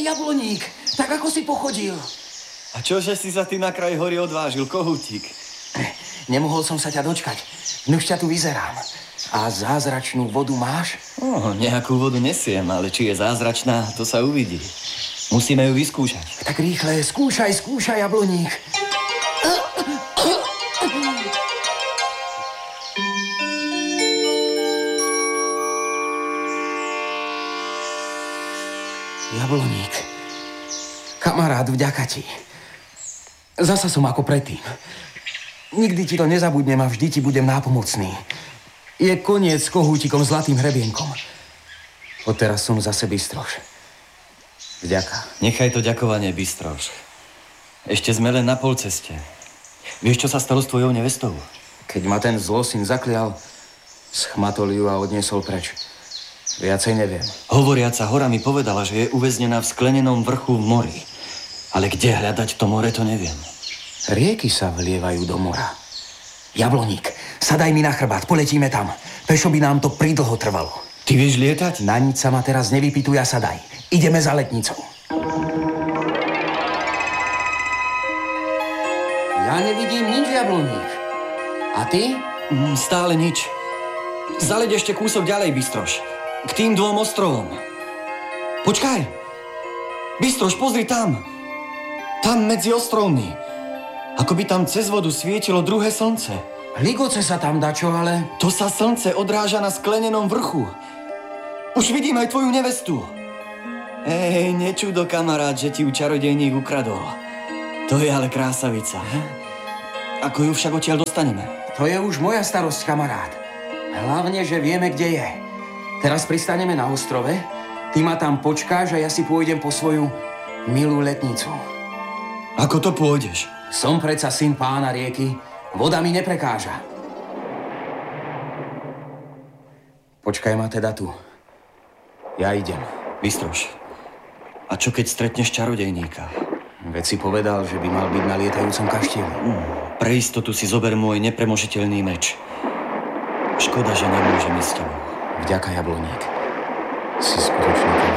Jabloník, tak ako si pochodil. A čože si sa ty na kraj hory odvážil, kohútik? Nemohol som sa ťa dočkať. Nuž ťa tu vyzerám. A zázračnú vodu máš? Nejakú vodu nesiem, ale či je zázračná, to sa uvidí. Musíme ju vyskúšať. Tak rýchle, skúšaj, Jabloník. Jabloník, kamarát, vďaka ti. Zasa som ako predtým. Nikdy ti to nezabudnem a vždy ti budem nápomocný. Je koniec s kohútikom zlatým hrebienkom. Odteraz som zase Bystroš. Vďaka. Nechaj to ďakovanie, Bystroš. Ešte sme len na polceste. Vieš, čo sa stalo s tvojou nevestou? Keď ma ten zlosyn zaklial, schmatol ju a odniesol preč. Viacej neviem. Hovoriaca hora mi povedala, že je uväznená v sklenenom vrchu v mori. Ale kde hľadať to more, to neviem. Rieky sa vlievajú do mora. Jabloník, sadaj mi na chrbát, poletíme tam. Pešo by nám to pridlho trvalo. Ty vieš lietať? Na nič sa ma teraz nevypýtuj a sadaj. Ideme za letnicou. Ja nevidím nič, Jabloník. A ty? Stále nič. Zaleď ešte kúsok ďalej, Bystroš. K tým 2 ostrovom. Počkaj. Bystroš, pozri tam. Tam medzi ostrovmi. Ako by tam cez vodu svietilo druhé slnce. Ligoce sa tam dačo, ale... To sa slnce odráža na sklenenom vrchu. Už vidím aj tvoju nevestu. Ej, nečudo, kamarát, že ti ju čarodejník ukradol. To je ale krásavica. Ako ju však odtiaľ dostaneme? To je už moja starosť, kamarát. Hlavne, že vieme, kde je. Teraz pristaneme na ostrove, ty ma tam počkáš a ja si pôjdem po svoju milú letnicu. Ako to pôjdeš? Som predsa syn pána rieky, voda mi neprekáža. Počkaj ma teda tu. Ja idem. Bystroš, a čo keď stretneš čarodejníka? Veď si povedal, že by mal byť na lietajúcom kaštieli. Pre istotu si zober môj nepremožiteľný meč. Škoda, že nemôžem ísť s tebou. Vďaka, Jabloník. Si skutočný